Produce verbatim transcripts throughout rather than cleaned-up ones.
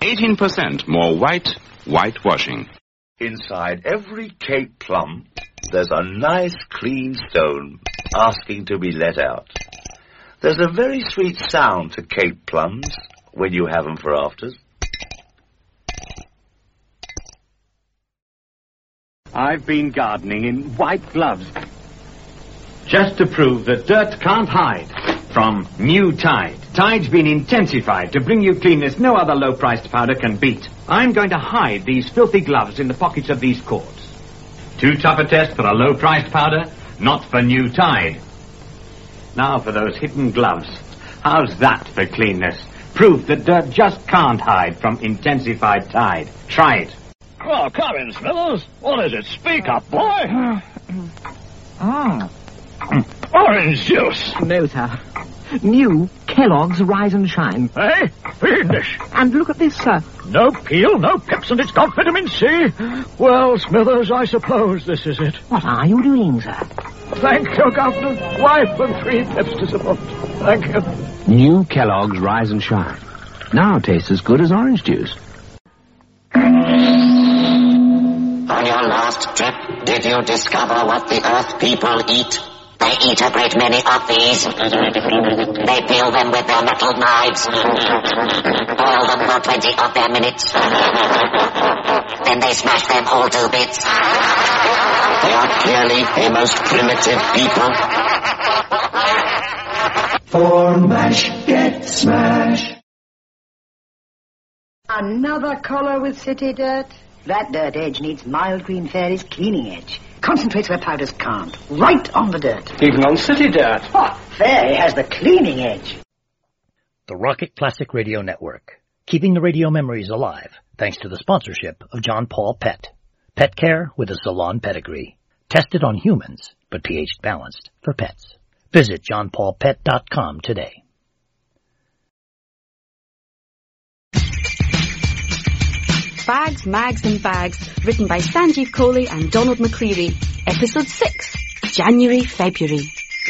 eighteen percent more white whitewashing. Inside every Cape plum, there's a nice clean stone asking to be let out. There's a very sweet sound to Cape plums when you have them for afters. I've been gardening in white gloves, just to prove that dirt can't hide from new Tide. Tide's been intensified to bring you cleanness no other low-priced powder can beat. I'm going to hide these filthy gloves in the pockets of these cords. Too tough a test for a low-priced powder? Not for new Tide. Now for those hidden gloves. How's that for cleanness? Proof that dirt just can't hide from intensified Tide. Try it. Well, come in, Smithers. What is it? Speak up, boy. Mm. Orange juice. No, sir. New Kellogg's Rise and Shine. Eh? Fiendish. And look at this, sir. No peel, no pips, and it's got vitamin C. Well, Smithers, I suppose this is it. What are you doing, sir? Thank you, Governor. Wife and three pips to support. Thank you. New Kellogg's Rise and Shine. Now tastes as good as orange juice. On your last trip, did you discover what the Earth people eat? They eat a great many of these. They peel them with their metal knives. Boil them for twenty of their minutes. Then they smash them all to bits. They are clearly a most primitive people. For MASH, get smash. Another collar with city dirt? That dirt edge needs Mild Green Fairy's cleaning edge. Concentrates where powders can't. Right on the dirt. Even on city dirt. Oh, Fairy has the cleaning edge. The Rocket Classic Radio Network. Keeping the radio memories alive thanks to the sponsorship of John Paul Pet. Pet care with a salon pedigree. Tested on humans, but pH balanced for pets. Visit john paul pet dot com today. Bags, Mags and Bags, written by Sanjeev Kohli and Donald McCreary. Episode six, January, February.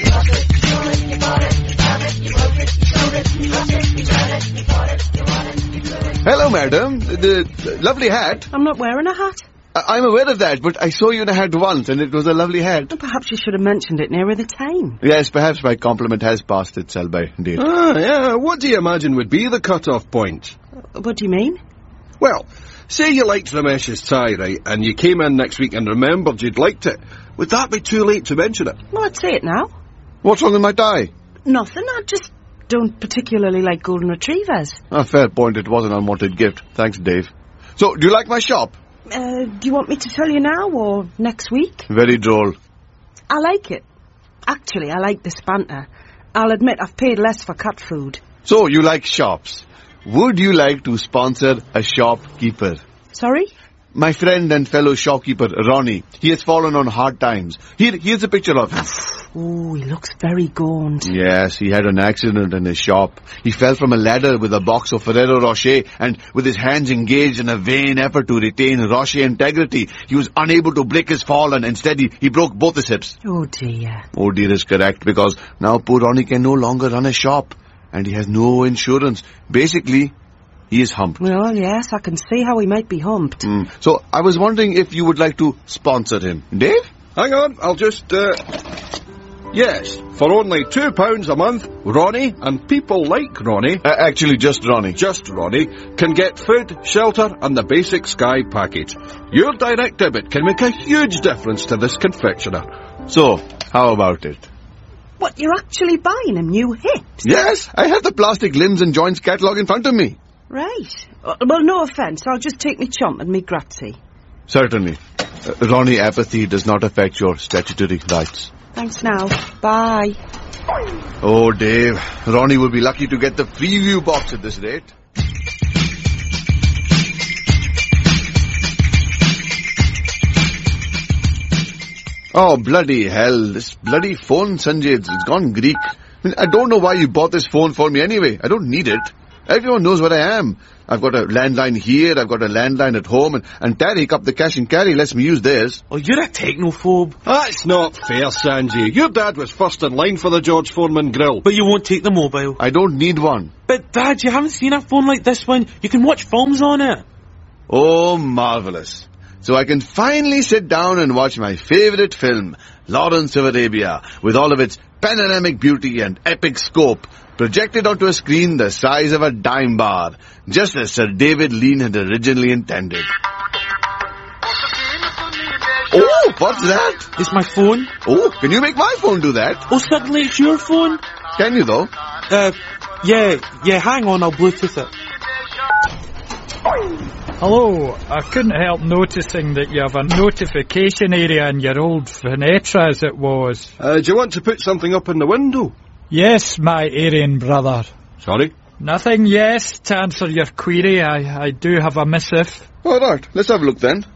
Hello, madam. The, the lovely hat. I'm not wearing a hat. I, I'm aware of that, but I saw you in a hat once, and it was a lovely hat. Well, perhaps you should have mentioned it nearer the time. Yes, perhaps my compliment has passed its sell-by date. Ah, yeah. What do you imagine would be the cut-off point? What do you mean? Well, say you liked Ramesh's tie, right, and you came in next week and remembered you'd liked it. Would that be too late to mention it? Well, I'd say it now. What's wrong with my tie? Nothing, I just don't particularly like golden retrievers. A fair point, it was an unwanted gift. Thanks, Dave. So, do you like my shop? Uh, do you want me to tell you now or next week? Very droll. I like it. Actually, I like this banter. I'll admit I've paid less for cat food. So, you like shops. Would you like to sponsor a shopkeeper? Sorry? My friend and fellow shopkeeper, Ronnie. He has fallen on hard times. Here, here's a picture of him. Oh, he looks very gaunt. Yes, he had an accident in his shop. He fell from a ladder with a box of Ferrero Rocher, and with his hands engaged in a vain effort to retain Rocher integrity, he was unable to break his fall, and instead he, he broke both his hips. Oh, dear. Oh, dear is correct, because now poor Ronnie can no longer run a shop, and he has no insurance. Basically, he is humped. Well, yes, I can see how he might be humped. Mm. So, I was wondering if you would like to sponsor him. Dave? Hang on, I'll just, uh... Yes, for only two pounds a month, Ronnie, and people like Ronnie... Uh, actually, just Ronnie. Just Ronnie, can get food, shelter, and the basic Sky package. Your direct debit can make a huge difference to this confectioner. So, how about it? What, you're actually buying him new hips? Yes, I have the plastic limbs and joints catalogue in front of me. Right. Well, no offence, I'll just take me chump and me grazie. Certainly. Uh, Ronnie, apathy does not affect your statutory rights. Thanks now. Bye. Oh, Dave. Ronnie will be lucky to get the preview box at this rate. Oh, bloody hell. This bloody phone, Sanjay, it's gone Greek. I mean, I don't know why you bought this phone for me anyway. I don't need it. Everyone knows where I am. I've got a landline here, I've got a landline at home, and, and Tariq up the cash and carry lets me use theirs. Oh, you're a technophobe. That's not fair, Sanjay. Your dad was first in line for the George Foreman grill. But you won't take the mobile. I don't need one. But, Dad, you haven't seen a phone like this one. You can watch films on it. Oh, marvellous. So I can finally sit down and watch my favourite film, Lawrence of Arabia, with all of its panoramic beauty and epic scope, projected onto a screen the size of a dime bar, just as Sir David Lean had originally intended. Oh, what's that? It's my phone. Oh, can you make my phone do that? Oh, suddenly it's your phone. Can you, though? Uh, yeah, yeah, hang on, I'll Bluetooth it. Hello, I couldn't help noticing that you have a notification area in your old Venetra, as it was. Uh, do you want to put something up in the window? Yes, my Aryan brother. Sorry? Nothing, yes. To answer your query, I, I do have a missive. All right, let's have a look then.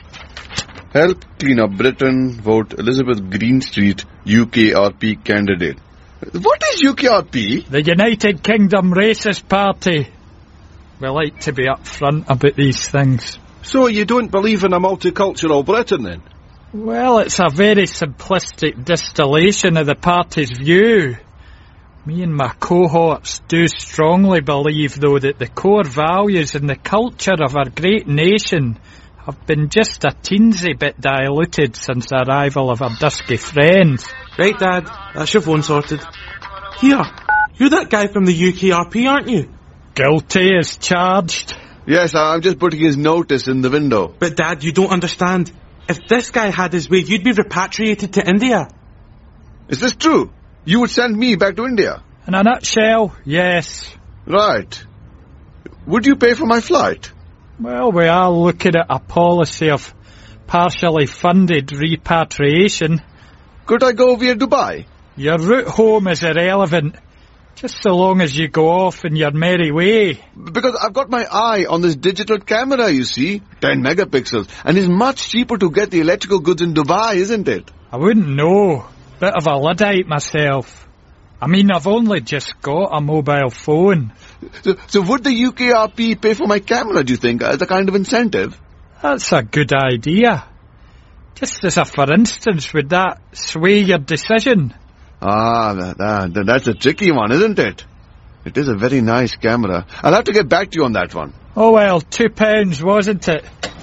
Help clean up Britain, vote Elizabeth Greenstreet, U K R P candidate. What is U K R P? The United Kingdom Racist Party. We like to be upfront about these things. So you don't believe in a multicultural Britain, then? Well, it's a very simplistic distillation of the party's view. Me and my cohorts do strongly believe, though, that the core values and the culture of our great nation have been just a teensy bit diluted since the arrival of our dusky friends. Right, Dad, that's your phone sorted. Here, you're that guy from the U K R P, aren't you? Guilty as charged. Yes, I'm just putting his notice in the window. But, Dad, you don't understand. If this guy had his way, you'd be repatriated to India. Is this true? You would send me back to India? In a nutshell, yes. Right. Would you pay for my flight? Well, we are looking at a policy of partially funded repatriation. Could I go via Dubai? Your route home is irrelevant. Just so long as you go off in your merry way. Because I've got my eye on this digital camera, you see. ten megapixels. And it's much cheaper to get the electrical goods in Dubai, isn't it? I wouldn't know. Bit of a Luddite myself. I mean, I've only just got a mobile phone. So, so would the U K R P pay for my camera, do you think, as a kind of incentive? That's a good idea. Just as a for instance, would that sway your decision? Ah, that, that, that's a tricky one, isn't it? It is a very nice camera. I'll have to get back to you on that one. Oh well, two pounds, wasn't it?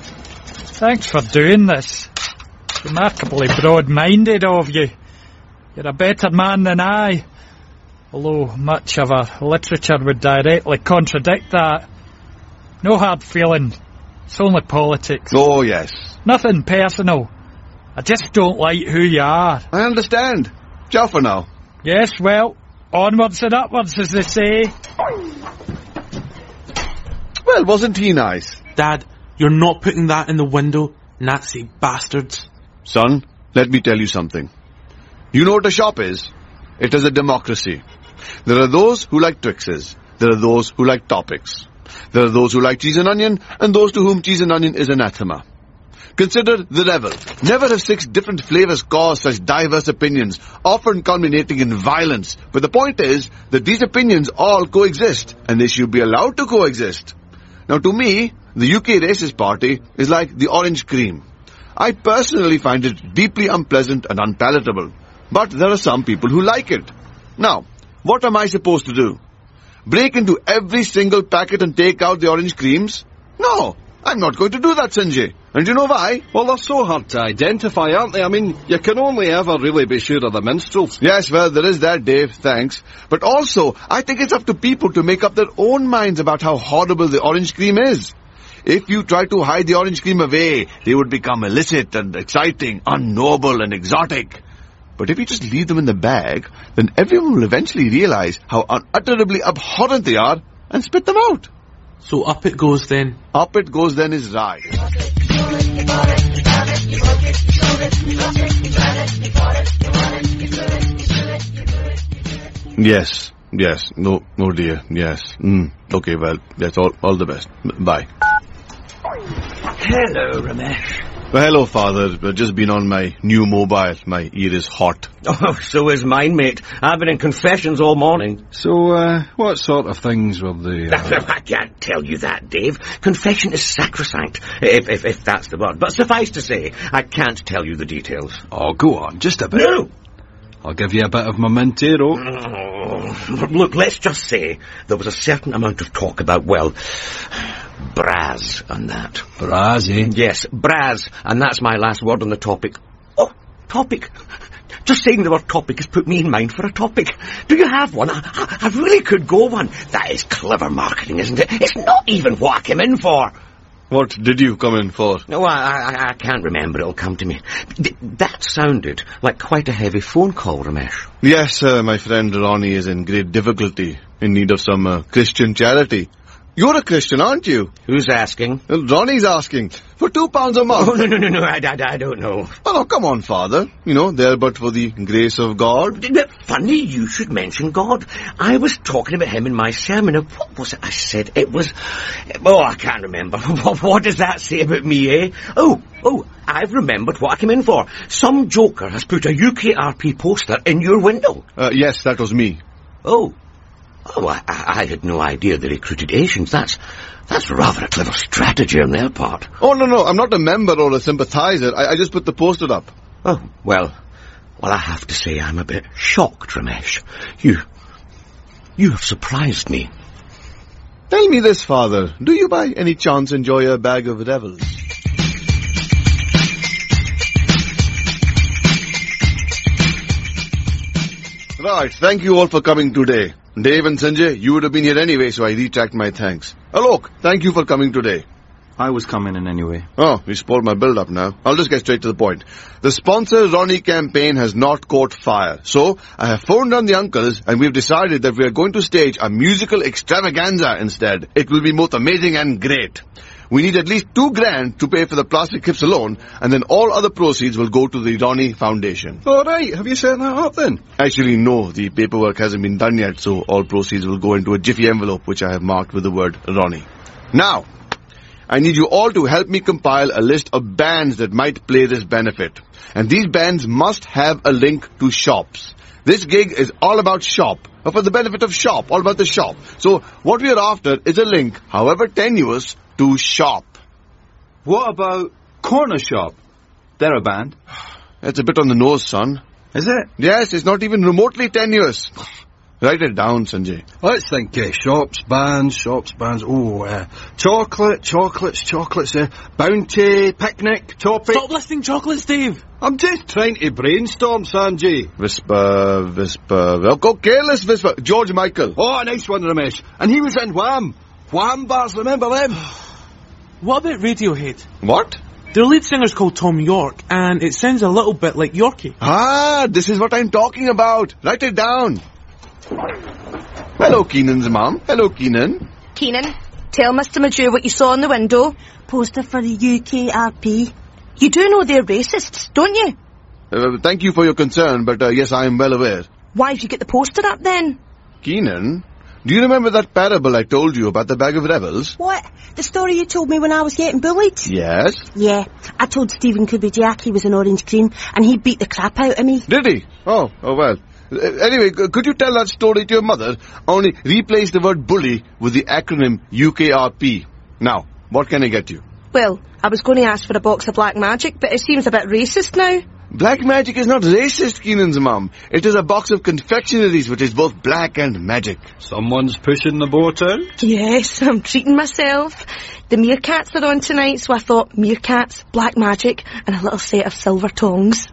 Thanks for doing this. Remarkably broad-minded of you. You're a better man than I. Although much of our literature would directly contradict that. No hard feeling. It's only politics. Oh, yes. Nothing personal. I just don't like who you are. I understand. Ciao for now. Yes, well, onwards and upwards, as they say. Well, wasn't he nice? Dad, you're not putting that in the window, Nazi bastards. Son, let me tell you something. You know what a shop is? It is a democracy. There are those who like Twixes. There are those who like topics. There are those who like cheese and onion, and those to whom cheese and onion is anathema. Consider the revel. Never have six different flavors caused such diverse opinions, often culminating in violence. But the point is that these opinions all coexist, and they should be allowed to coexist. Now, to me, the U K Racist Party is like the orange cream. I personally find it deeply unpleasant and unpalatable. But there are some people who like it. Now, what am I supposed to do? Break into every single packet and take out the orange creams? No, I'm not going to do that, Sanjay. And you know why? Well, they're so hard to identify, aren't they? I mean, you can only ever really be sure of the minstrels. Yes, well, there is that, Dave, thanks. But also, I think it's up to people to make up their own minds about how horrible the orange cream is. If you try to hide the orange cream away, they would become illicit and exciting, unknowable and exotic. But if you just leave them in the bag, then everyone will eventually realize how unutterably abhorrent they are and spit them out. So up it goes then. Up it goes then is right. Yes, yes, no, no dear, yes. Mm. Okay, well, that's all, all the best. Bye. Hello, Ramesh. Well, hello, Father. I've just been on my new mobile. My ear is hot. Oh, so is mine, mate. I've been in confessions all morning. So, uh, what sort of things were they? Uh... I can't tell you that, Dave. Confession is sacrosanct, if, if, if that's the word. But suffice to say, I can't tell you the details. Oh, go on, just a bit. No! I'll give you a bit of mementero. Oh, look, let's just say there was a certain amount of talk about, well, Braz and that. Braz, eh? Yes, Braz, and that's my last word on the topic. Oh, topic. Just saying the word topic has put me in mind for a topic. Do you have one? I, I, I really could go one. That is clever marketing, isn't it? It's not even what I came in for. What did you come in for? No, I, I, I can't remember. It'll come to me. Th- that sounded like quite a heavy phone call, Ramesh. Yes, uh, my friend Ronnie is in great difficulty, in need of some uh, Christian charity. You're a Christian, aren't you? Who's asking? Well, Ronnie's asking. For two pounds a month. Oh, no, no, no, no, I, I, I don't know. Oh, no, come on, Father. You know, there but for the grace of God. Funny you should mention God. I was talking about him in my sermon. What was it I said? It was... Oh, I can't remember. What does that say about me, eh? Oh, oh, I've remembered what I came in for. Some joker has put a U K R P poster in your window. Uh, yes, that was me. Oh. Oh, I, I had no idea they recruited Asians. That's that's rather a clever strategy on their part. Oh, no, no, I'm not a member or a sympathizer. I, I just put the poster up. Oh, well, well, I have to say I'm a bit shocked, Ramesh. You, you have surprised me. Tell me this, Father. Do you by any chance enjoy a bag of devils? Right, thank you all for coming today. Dave and Sanjay, you would have been here anyway, so I retract my thanks. Alok, thank you for coming today. I was coming in anyway. Oh, you spoiled my build-up now. I'll just get straight to the point. The Sponsor Ronnie campaign has not caught fire. So, I have phoned down the uncles and we've decided that we are going to stage a musical extravaganza instead. It will be both amazing and great. We need at least two grand to pay for the plastic hips alone, and then all other proceeds will go to the Ronnie Foundation. All right, have you set that up then? Actually, no. The paperwork hasn't been done yet, so all proceeds will go into a jiffy envelope, which I have marked with the word Ronnie. Now, I need you all to help me compile a list of bands that might play this benefit. And these bands must have a link to shops. This gig is all about shop, or for the benefit of shop, all about the shop. So, what we are after is a link, however tenuous, to shop. What about Corner Shop? They're a band. That's a bit on the nose, son. Is it? Yes, it's not even remotely tenuous. Write it down, Sanjay. Let's think, uh, shops, bands, shops, bands, oh, uh, chocolate, chocolates, chocolates, uh, bounty, picnic, topic. Stop listing chocolates, Dave. I'm just trying to brainstorm, Sanjay. Whisper, whisper, well, go careless whisper. George Michael. Oh, a nice one, Ramesh. And he was in Wham. Wham bars, remember them? What about Radiohead? What? Their lead singer's called Tom York, and it sounds a little bit like Yorkie. Ah, this is what I'm talking about. Write it down. Hello, Keenan's mom. Hello, Keenan. Keenan, tell Mister Major what you saw in the window. Poster for the U K R P. You do know they're racists, don't you? Uh, thank you for your concern, but uh, yes, I am well aware. Why have you got the poster up then? Keenan, do you remember that parable I told you about the bag of rebels? What? The story you told me when I was getting bullied? Yes. Yeah. I told Stephen Kubiak he was an orange cream, and he beat the crap out of me. Did he? Oh, oh well. Uh, anyway, c- could you tell that story to your mother? Only replace the word bully with the acronym U K R P. Now, what can I get you? Well, I was going to ask for a box of black magic, but it seems a bit racist now. Black magic is not racist, Keenan's mum. It is a box of confectionaries which is both black and magic. Someone's pushing the boat out? Yes, I'm treating myself. The meerkats are on tonight, so I thought meerkats, black magic, and a little set of silver tongs.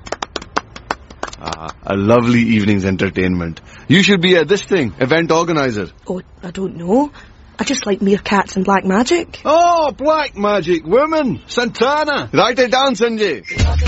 Ah, a lovely evening's entertainment. You should be at this thing, event organizer. Oh, I don't know. I just like meerkats and black magic. Oh, black magic, women, Santana. Write it down, Sanjay.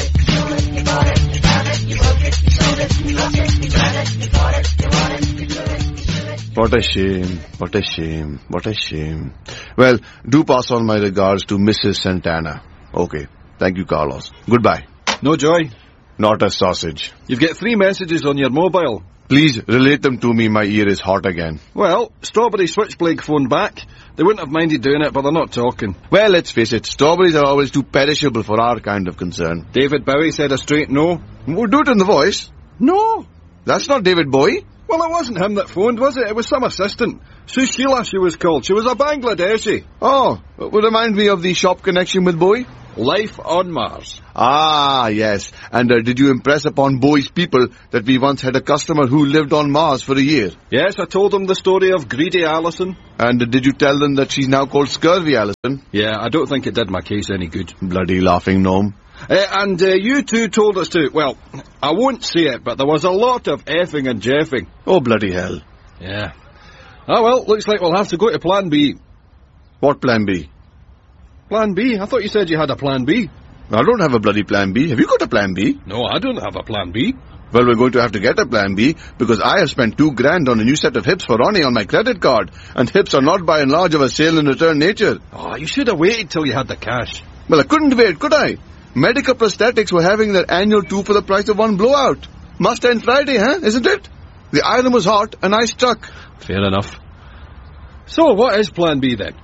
What a shame, what a shame, what a shame. Well, do pass on my regards to Missus Santana. Okay, thank you, Carlos. Goodbye. No joy. Not a sausage. You've got three messages on your mobile. Please relate them to me, my ear is hot again. Well, Strawberry Switchblade phoned back. They wouldn't have minded doing it, but they're not talking. Well, let's face it, strawberries are always too perishable for our kind of concern. David Bowie said a straight no. We'll do it in the voice. No. That's not David Bowie. Well, it wasn't him that phoned, was it? It was some assistant. Sushila, she was called. She was a Bangladeshi. Oh, it would remind me of the shop connection with Bowie. Life on Mars. Ah, yes. And uh, did you impress upon Bowie's people that we once had a customer who lived on Mars for a year? Yes, I told them the story of Greedy Allison. And uh, did you tell them that she's now called Scurvy Allison? Yeah, I don't think it did my case any good. Bloody laughing gnome. Uh, and uh, you two told us to, well, I won't say it, but there was a lot of effing and jeffing. Oh, bloody hell. Yeah. Ah, well, looks like we'll have to go to Plan B. What Plan B? Plan B? I thought you said you had a Plan B. I don't have a bloody Plan B. Have you got a Plan B? No, I don't have a Plan B. Well, we're going to have to get a Plan B, because I have spent two grand on a new set of hips for Ronnie on my credit card, and hips are not by and large of a sale and return nature. Oh, you should have waited till you had the cash. Well, I couldn't wait, could I? Medical prosthetics were having their annual two for the price of one blowout. Must end Friday, huh? Isn't it? The iron was hot, and I struck. Fair enough. So, what is Plan B, then?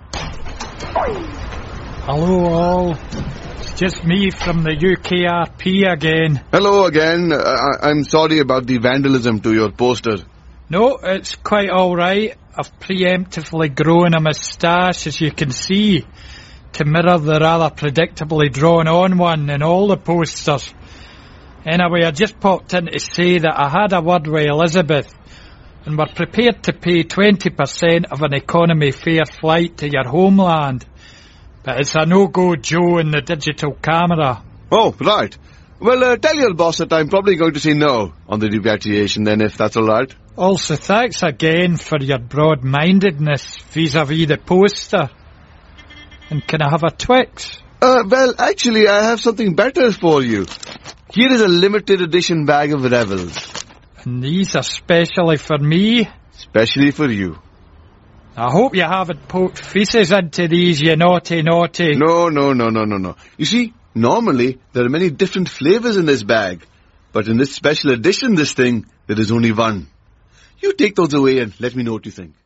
Hello, all. It's just me from the U K R P again. Hello again. Uh, I- I'm sorry about the vandalism to your poster. No, it's quite all right. I've preemptively grown a moustache, as you can see, to mirror the rather predictably drawn-on one in all the posters. Anyway, I just popped in to say that I had a word with Elizabeth, and we're prepared to pay twenty percent of an economy fare flight to your homeland. But it's a no-go Joe in the digital camera. Oh, right. Well, uh, tell your boss that I'm probably going to say no on the repatriation then, if that's all right. Also, thanks again for your broad-mindedness vis-à-vis the poster. And can I have a Twix? Uh, well, actually, I have something better for you. Here is a limited edition bag of Revels. And these are specially for me? Specially for you. I hope you haven't poked feces into these, you naughty naughty. No, no, no, no, no, no. You see, normally there are many different flavours in this bag. But in this special edition, this thing, there is only one. You take those away and let me know what you think.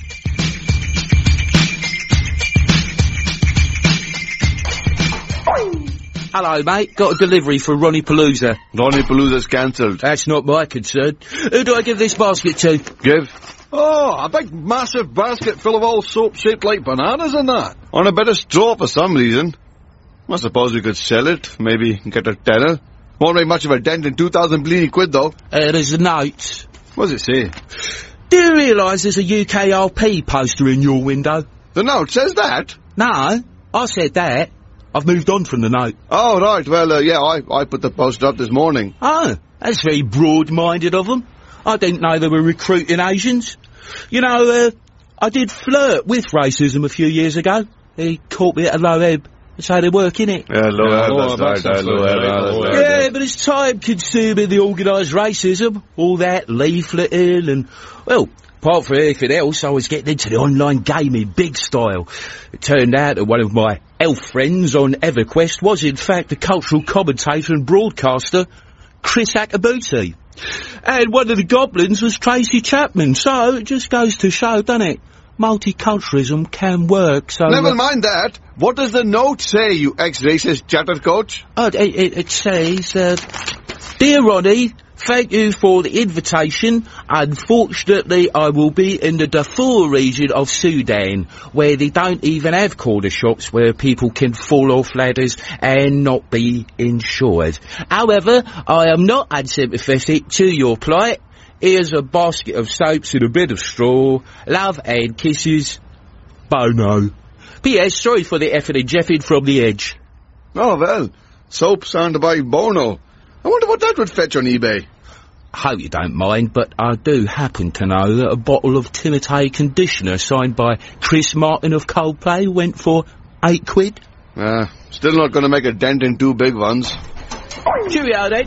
Hello, mate. Got a delivery for Ronnie Palooza. Ronnie Palooza's cancelled. That's not my concern. Who do I give this basket to? Give. Oh, a big massive basket full of all soap shaped like bananas in that. On a bit of straw for some reason. I suppose we could sell it, maybe get a tenner. Won't make much of a dent in two thousand bleeding quid, though. Uh, there's a note. What does it say? Do you realise there's a U K R P poster in your window? The note says that? No, I said that. I've moved on from the note. Oh, right. Well, uh, yeah, I, I put the poster up this morning. Oh, that's very broad-minded of them. I didn't know they were recruiting Asians. You know, uh, I did flirt with racism a few years ago. He caught me at a low ebb. That's how they work, innit? Yeah, low ebb, yeah, that's right. Low ebb, yeah, but it's time-consuming, the organised racism. All that leafleting and, well, apart from anything else, I was getting into the online gaming big style. It turned out that one of my elf friends on EverQuest was, in fact, the cultural commentator and broadcaster, Chris Akabuti. And one of the goblins was Tracy Chapman, so it just goes to show, doesn't it? Multiculturalism can work, so... Never uh, mind that. What does the note say, you ex-racist chatter coach? Oh, it, it, it says, uh, Dear Ronnie, thank you for the invitation. Unfortunately, I will be in the Darfur region of Sudan, where they don't even have corner shops where people can fall off ladders and not be insured. However, I am not unsympathetic to your plight. Here's a basket of soaps and a bit of straw. Love and kisses. Bono. P S. Sorry for the effing and jeffing from the edge. Oh, well. Soap signed by Bono. I wonder what that would fetch on eBay. I hope you don't mind, but I do happen to know that a bottle of Timotei conditioner signed by Chris Martin of Coldplay went for eight quid. Ah, uh, still not going to make a dent in two big ones. Cheerio, then.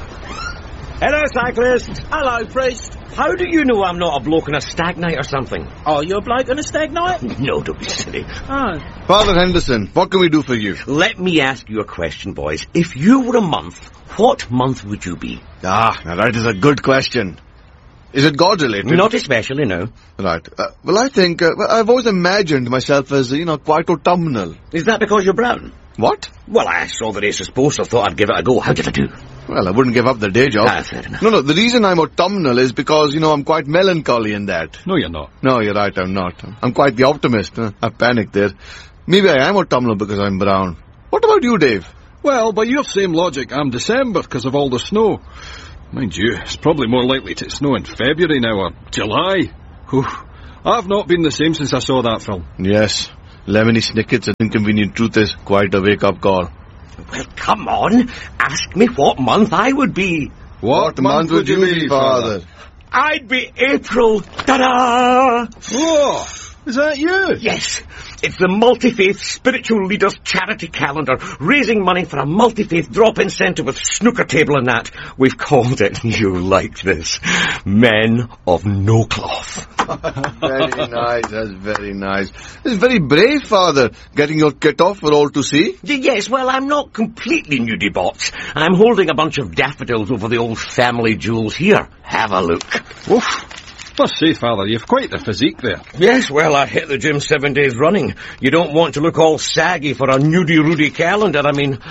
Hello, cyclist. Hello, priest. How do you know I'm not a bloke on a stag night or something? Oh, you're a bloke on a stag night? No, don't be silly. Oh. Father Henderson, what can we do for you? Let me ask you a question, boys. If you were a month, what month would you be? Ah, now that is a good question. Is it God-related? Not especially, no. Right. Uh, well, I think, uh, well, I've always imagined myself as, you know, quite autumnal. Is that because you're brown? What? Well, I saw the racist poster, thought I'd give it a go. How did I do? Well, I wouldn't give up the day job. Ah, fair enough. No, no, the reason I'm autumnal is because, you know, I'm quite melancholy in that. No, you're not. No, you're right, I'm not. I'm quite the optimist. Huh? I panicked there. Maybe I am autumnal because I'm brown. What about you, Dave? Well, by your same logic, I'm December because of all the snow. Mind you, it's probably more likely to snow in February now, or July. Whew. I've not been the same since I saw that film. Yes. Lemony Snicket's An Inconvenient Truth is quite a wake-up call. Well, come on. Ask me what month I would be. What, what month, month would you be, Father? Father? I'd be April. Ta-da! Whoa! Is that you? Yes. It's the Multi-Faith Spiritual Leaders Charity Calendar, raising money for a multi-faith drop-in centre with snooker table and that. We've called it, you like this, Men of No Cloth. Very nice, that's very nice. It's very brave, Father, getting your kit off for all to see. Yes, well, I'm not completely nudie box. I'm holding a bunch of daffodils over the old family jewels here. Have a look. Oof. Must say, Father, you've quite the physique there. Yes, well, I hit the gym seven days running. You don't want to look all saggy for a nudie-rudy calendar, I mean...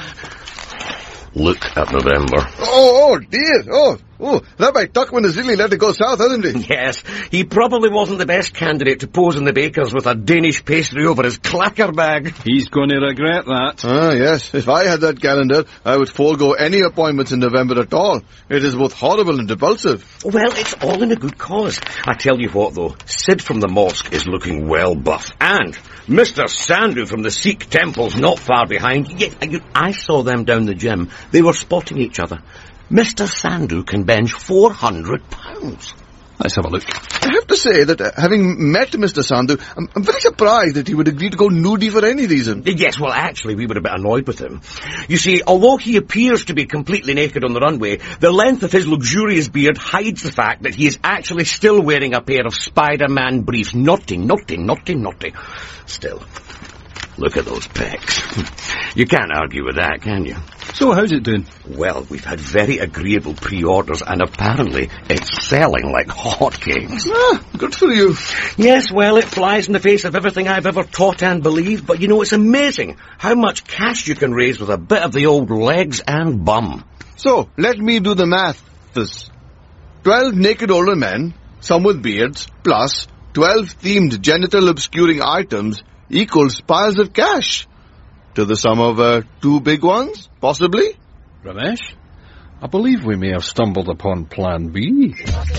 Look at November. Oh, oh, dear, oh, oh, Rabbi Tuckman has really let it go south, hasn't he? Yes, he probably wasn't the best candidate to pose in the bakers with a Danish pastry over his clacker bag. He's going to regret that. Ah, yes, if I had that calendar, I would forego any appointments in November at all. It is both horrible and repulsive. Well, it's all in a good cause. I tell you what, though, Sid from the mosque is looking well buff, and Mister Sandhu from the Sikh temple's not far behind. Yes, I saw them down the gym. They were spotting each other. Mister Sandhu can bench four hundred pounds. Let's have a look. I have to say that uh, having met Mister Sandhu, I'm, I'm very surprised that he would agree to go nudie for any reason. Yes, well, actually, we were a bit annoyed with him. You see, although he appears to be completely naked on the runway, the length of his luxurious beard hides the fact that he is actually still wearing a pair of Spider-Man briefs. Naughty, naughty, naughty, naughty. Still, look at those pecs. You can't argue with that, can you? So how's it doing? Well, we've had very agreeable pre-orders and apparently it's selling like hotcakes. Ah, good for you. Yes, well, it flies in the face of everything I've ever taught and believed, but you know, it's amazing how much cash you can raise with a bit of the old legs and bum. So, let me do the math. This twelve naked older men, some with beards, plus twelve themed genital-obscuring items equals piles of cash. To the sum of uh, two big ones, possibly? Ramesh, I believe we may have stumbled upon Plan B.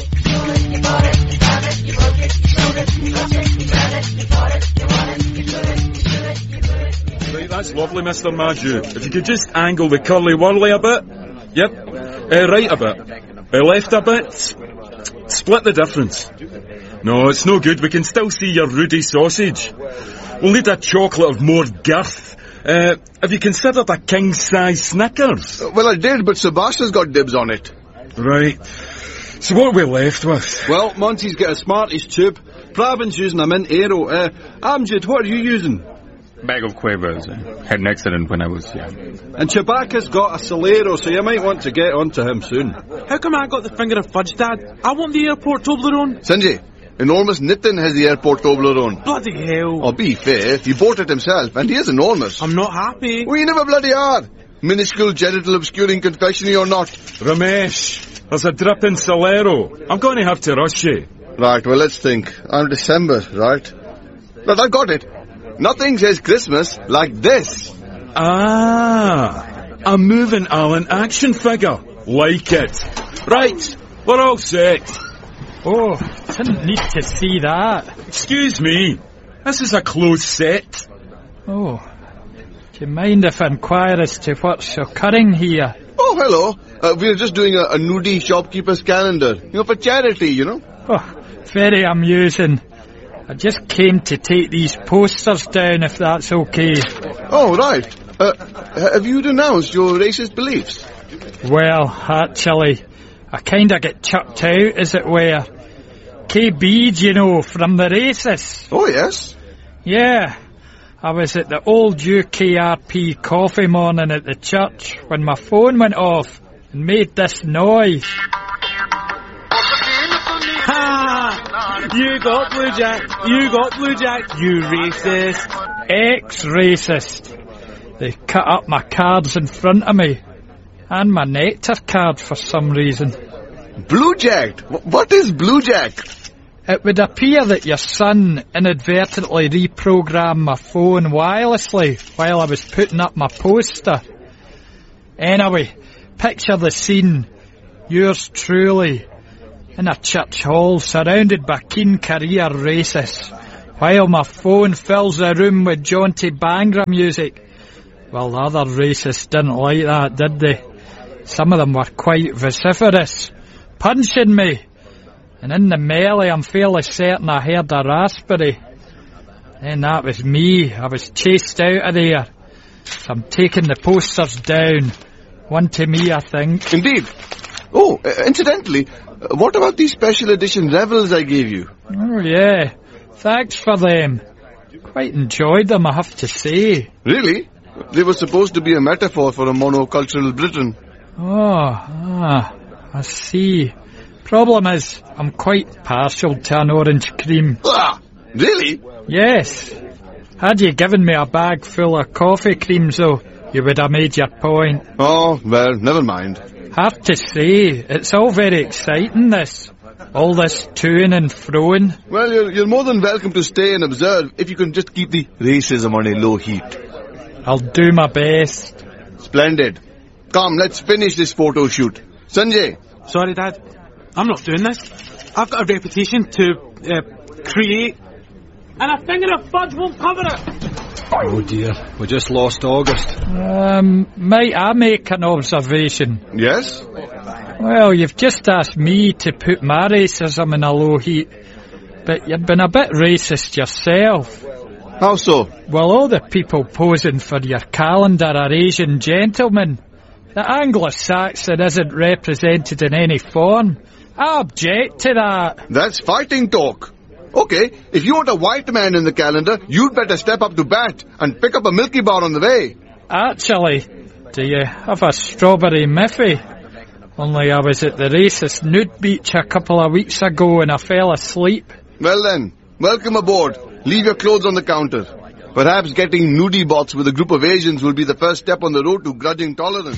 Right, that's lovely, Mister Maju. If you could just angle the curly-whirly a bit. Yep. Uh, right a bit. Uh, left a bit. Split the difference. No, it's no good. We can still see your Rudy sausage. We'll need a chocolate of more girth. Uh, have you considered a king-size Snickers? Uh, well, I did, but Sebastian's got dibs on it. Right. So what are we left with? Well, Monty's got a Smarties tube. Pravin's using a Mint Aero. Uh, Amjad, what are you using? Bag of Quavers. I had an accident when I was young. And Chewbacca's got a Solero, so you might want to get onto him soon. How come I got the finger of fudge, Dad? I want the airport Toblerone. Sanjay, enormous Nitin has the airport Toblerone. Bloody hell. Oh, be fair, he bought it himself, and he is enormous. I'm not happy. We never bloody are. Minuscule genital obscuring confectionery or not. Ramesh, there's a drip in Solero. I'm going to have to rush you. Right, well, let's think. I'm December, right? But I got it. Nothing says Christmas like this. Ah, a moving Alan action figure. Like it. Right, we're all set. Oh, didn't need to see that. Excuse me, this is a closed set. Oh, do you mind if I inquire as to what's occurring here? Oh, hello. Uh, we're just doing a, a nudie shopkeeper's calendar. You know, for charity, you know. Oh, very amusing. I just came to take these posters down, if that's okay. Oh, right. Uh, have you denounced your racist beliefs? Well, actually, I kinda get chucked out, as it were. K B, you know, from the racists. Oh, yes? Yeah. I was at the old U K R P coffee morning at the church when my phone went off and made this noise. You got Blue Jack. You got Blue Jack. You racist. Ex-racist. They cut up my cards in front of me. And my nectar card for some reason. Blue Jack? What is Blue Jack? It would appear that your son inadvertently reprogrammed my phone wirelessly while I was putting up my poster. Anyway, picture the scene. Yours truly, in a church hall surrounded by keen career racists, while my phone fills the room with jaunty Bhangra music. Well, the other racists didn't like that, did they? Some of them were quite vociferous, punching me. And in the melee, I'm fairly certain I heard a raspberry. Then that was me. I was chased out of there. So I'm taking the posters down. One to me, I think. Indeed. Oh, uh, incidentally, uh, what about these special edition revels I gave you? Oh, yeah. Thanks for them. Quite enjoyed them, I have to say. Really? They were supposed to be a metaphor for a monocultural Britain. Oh, ah, I see. Problem is, I'm quite partial to an orange cream. Ah, really? Yes. Had you given me a bag full of coffee creams, though, you would have made your point. Oh, well, never mind. Have to say, it's all very exciting, this. All this to-ing and fro-ing. Well, you're, you're more than welcome to stay and observe if you can just keep the racism on a low heat. I'll do my best. Splendid. Come, let's finish this photo shoot. Sanjay. Sorry, Dad. I'm not doing this. I've got a reputation to uh, create, and a finger of fudge won't cover it. Oh dear, we just lost August. Um, might I make an observation? Yes? Well, you've just asked me to put my racism in a low heat, but you've been a bit racist yourself. How so? Well, all the people posing for your calendar are Asian gentlemen. The Anglo-Saxon isn't represented in any form. I object to that. That's fighting talk. Okay, if you want a white man in the calendar, you'd better step up to bat and pick up a Milky Bar on the way. Actually, do you have a strawberry miffy? Only I was at the racist nude beach a couple of weeks ago and I fell asleep. Well then, welcome aboard. Leave your clothes on the counter. Perhaps getting nudie bots with a group of Asians will be the first step on the road to grudging tolerance.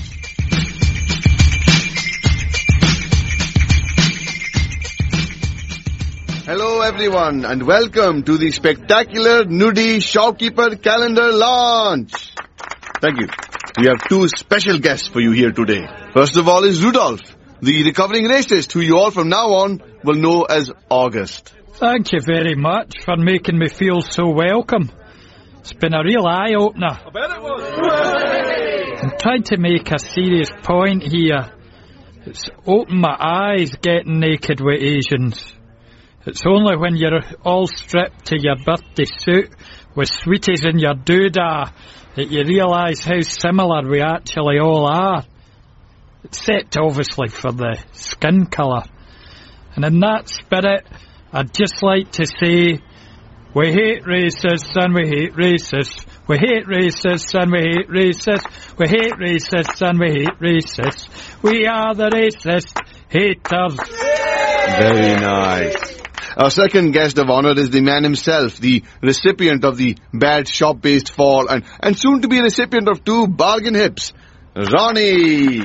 Hello everyone and welcome to the spectacular Nudie Shopkeeper Calendar launch. Thank you. We have two special guests for you here today. First of all is Rudolph, the recovering racist who you all from now on will know as August. Thank you very much for making me feel so welcome. It's been a real eye-opener. I bet it was. I'm trying to make a serious point here. It's opened my eyes getting naked with Asians. It's only when you're all stripped to your birthday suit with sweeties in your doodah that you realise how similar we actually all are. Except obviously for the skin colour. And in that spirit, I'd just like to say, we hate racists and we hate racists. We hate racists and we hate racists. We hate racists and we hate racists. We are the racist haters. Very nice. Our second guest of honor is the man himself, the recipient of the bad shop-based fall and, and soon to be recipient of two bargain hips, Ronnie.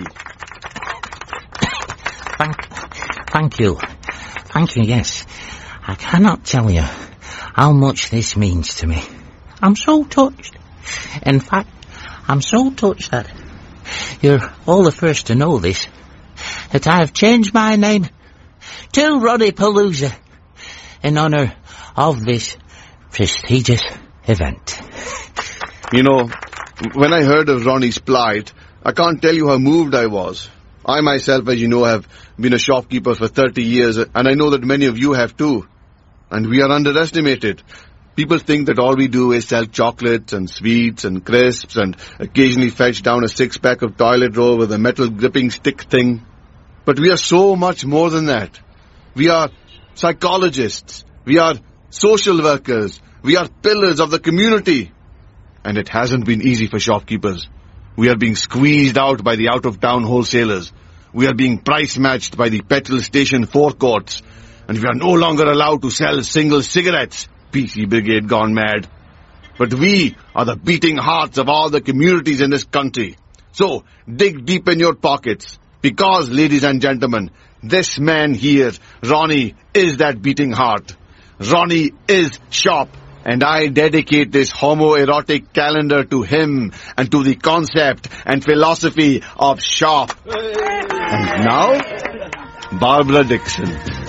Thank, thank you. Thank you, yes. I cannot tell you how much this means to me. I'm so touched. In fact, I'm so touched that you're all the first to know this, that I have changed my name to Ronnie Palooza in honour of this prestigious event. You know, when I heard of Ronnie's plight, I can't tell you how moved I was. I myself, as you know, have been a shopkeeper for thirty years, and I know that many of you have too. And we are underestimated. People think that all we do is sell chocolates and sweets and crisps and occasionally fetch down a six-pack of toilet roll with a metal gripping stick thing. But we are so much more than that. We are psychologists. We are social workers. We are pillars of the community. And it hasn't been easy for shopkeepers. We are being squeezed out by the out-of-town wholesalers. We are being price-matched by the petrol station forecourts. And we are no longer allowed to sell single cigarettes. P C Brigade gone mad. But we are the beating hearts of all the communities in this country. So, dig deep in your pockets. Because, ladies and gentlemen, this man here, Ronnie, is that beating heart. Ronnie is Shop. And I dedicate this homoerotic calendar to him and to the concept and philosophy of Shop. And now, Barbara Dixon.